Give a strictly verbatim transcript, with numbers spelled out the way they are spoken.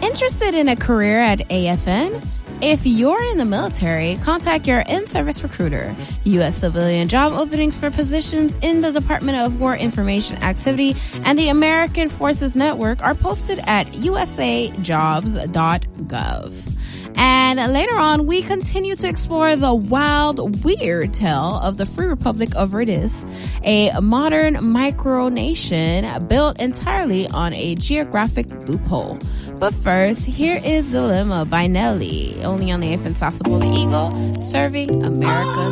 Interested in a career at A F N? If you're in the military, contact your in-service recruiter. U S civilian job openings for positions in the Department of War Information Activity and the American Forces Network are posted at u s a jobs dot gov. And later on, we continue to explore the wild, weird tale of the Free Republic of Rhodesia, a modern micronation built entirely on a geographic loophole. But first, here is Dilemma by Nelly, only on the Infant Sasabo the Eagle, serving America.